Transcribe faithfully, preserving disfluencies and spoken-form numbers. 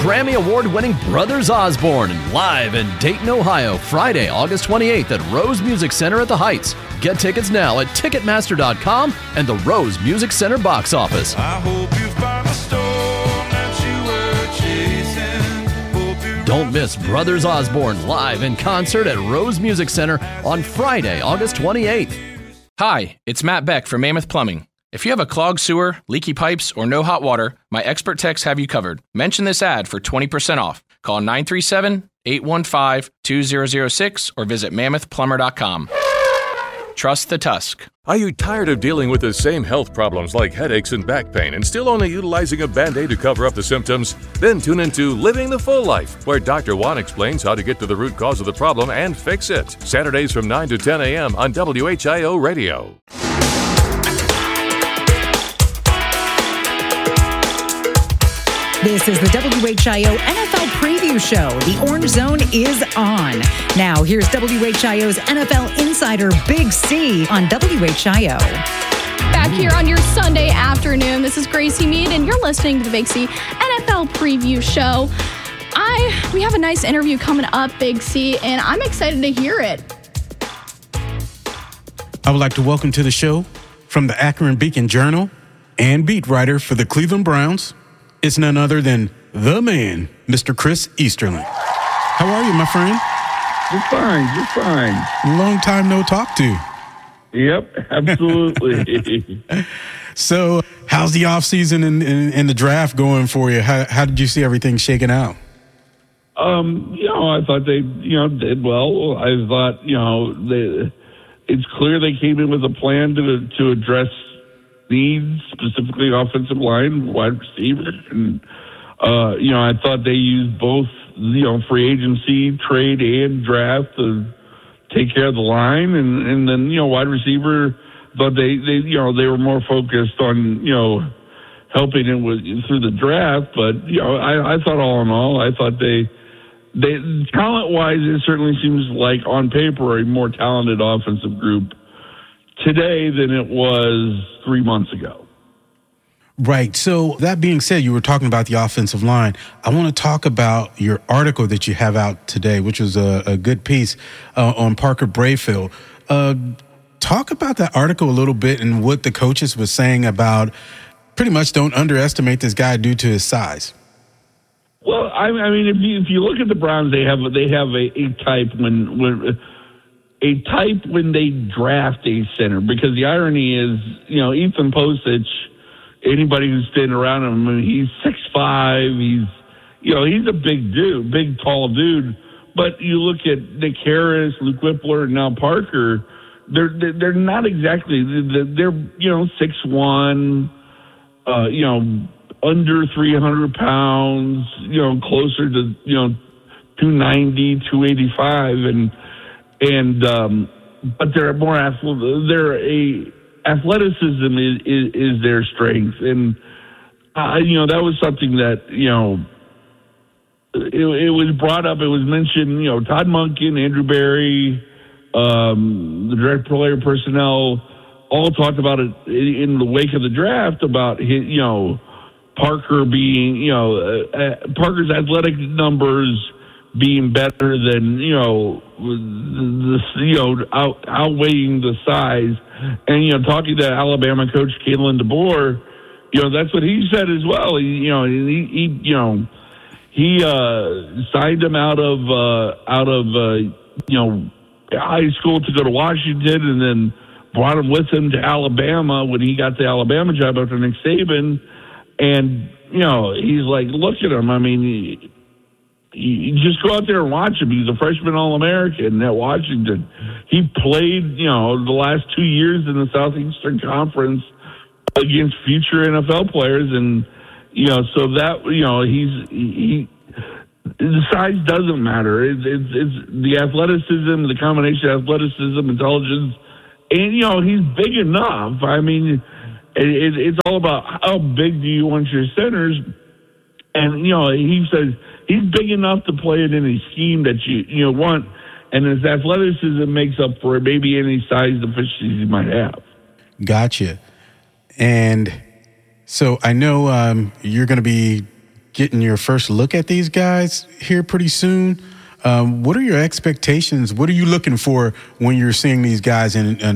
Grammy Award-winning Brothers Osborne live in Dayton, Ohio, Friday, August twenty-eighth at Rose Music Center at the Heights. Get tickets now at Ticketmaster dot com and the Rose Music Center box office. I hope you find the storm that you were chasing. You Don't miss Brothers Osborne live in concert at Rose Music Center on Friday, August twenty-eighth. Hi, it's Matt Beck from Mammoth Plumbing. If you have a clogged sewer, leaky pipes, or no hot water, my expert techs have you covered. Mention this ad for twenty percent off. Call nine three seven, eight one five, two zero zero six or visit mammoth plumber dot com. Trust the Tusk. Are you tired of dealing with the same health problems like headaches and back pain and still only utilizing a Band-Aid to cover up the symptoms? Then tune into Living the Full Life, where Doctor Juan explains how to get to the root cause of the problem and fix it. Saturdays from nine to ten a.m. on W H I O Radio. This is the W H I O N F L Preview Show. The Orange Zone is on. Now, here's W H I O's N F L insider, Big C, on W H I O. Back here on your Sunday afternoon, this is Gracie Mead, and you're listening to the Big C N F L Preview Show. I we have a nice interview coming up, Big C, and I'm excited to hear it. I would like to welcome to the show, from the Akron Beacon Journal and beat writer for the Cleveland Browns, it's none other than the man, Mister Chris Easterling. How are you, my friend? You're fine. You're fine. Long time no talk to. Yep, absolutely. So, how's the offseason and, and, and the draft going for you? How, how did you see everything shaking out? Um, you know, I thought they, you know, did well. I thought, you know, they, it's clear they came in with a plan to to address needs, specifically offensive line, wide receiver, and uh, you know, I thought they used both, you know, free agency, trade, and draft to take care of the line, and, and then, you know, wide receiver, thought they, they, you know, they were more focused on, you know, helping it with through the draft. But you know, I, I thought all in all, I thought they, they talent wise, it certainly seems like on paper a more talented offensive group today than it was three months ago. Right. So that being said, you were talking about the offensive line. I want to talk about your article that you have out today, which was a, a good piece uh, on Parker Brayfield. Uh, talk about that article a little bit and what the coaches were saying about pretty much don't underestimate this guy due to his size. Well, I, I mean, if you if you look at the Browns, they have they have a, a type when when. A type when they draft a center, because the irony is, you know, Ethan Posich, anybody who's standing around him, I mean, he's six five, he's, you know, he's a big dude, big, tall dude. But you look at Nick Harris, Luke Whippler, and now Parker, they're they're not exactly, they're, you know, six one, uh, you know, under three hundred pounds, you know, closer to, you know, two ninety, two eighty-five, and And um, but they're more athletic. They're a athleticism is, is is their strength, and uh, you know that was something that you know it, it was brought up. It was mentioned. You know, Todd Monken, Andrew Berry, um, the director of player personnel, all talked about it in the wake of the draft about his, you know, Parker being you know uh, uh, Parker's athletic numbers being better than, you know, the, you know, out, outweighing the size. And, you know, talking to Alabama coach Kalen DeBoer, you know, that's what he said as well. He, you know, he, he you know, he uh, signed him out of, uh, out of, uh, you know, high school to go to Washington, and then brought him with him to Alabama when he got the Alabama job after Nick Saban. And, you know, he's like, look at him. I mean, he, You just go out there and watch him. He's a freshman All-American at Washington. He played, you know, the last two years in the Southeastern Conference against future N F L players, and you know, so that you know, he's he. The size doesn't matter. It's, it's, it's the athleticism, the combination of athleticism, intelligence, and you know, he's big enough. I mean, it, it, it's all about how big do you want your centers. And, you know, he says he's big enough to play in any scheme that you, you know, want, and his athleticism makes up for maybe any size deficiencies he might have. Gotcha. And so I know um, you're going to be getting your first look at these guys here pretty soon. Um, what are your expectations? What are you looking for when you're seeing these guys in, in